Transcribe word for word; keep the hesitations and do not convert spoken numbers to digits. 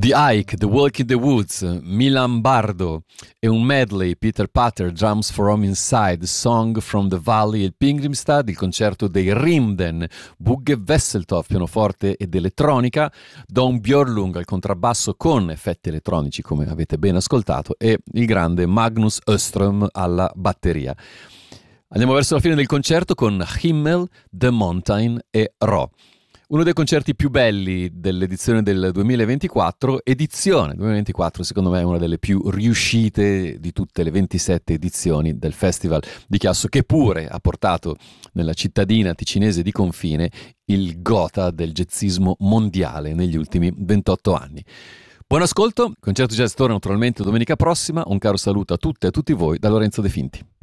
The Ike, The Walk in the Woods, Milan Bardo e un medley, Peter Patter, Drums from Inside, Song from the Valley e il Pilgrimstad, il concerto dei Rimden, Bugge Wesseltoft, pianoforte ed elettronica, Don Björlung al contrabbasso con effetti elettronici come avete ben ascoltato e il grande Magnus Öström alla batteria. Andiamo verso la fine del concerto con Himmel, The Mountain e Ro. Uno dei concerti più belli dell'edizione del duemilaventiquattro, edizione duemilaventiquattro secondo me è una delle più riuscite di tutte le ventisette edizioni del Festival di Chiasso, che pure ha portato nella cittadina ticinese di confine il gotha del jazzismo mondiale negli ultimi ventotto anni. Buon ascolto, Concerto Jazz torna naturalmente domenica prossima, un caro saluto a tutte e a tutti voi da Lorenzo De Finti.